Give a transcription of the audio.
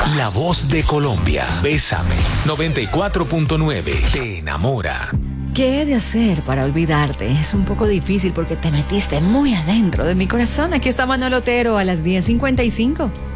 La voz de Colombia. Bésame. 94.9. Te enamora. ¿Qué he de hacer para olvidarte? Es un poco difícil porque te metiste muy adentro de mi corazón. Aquí está Manolo Otero a las 10:55.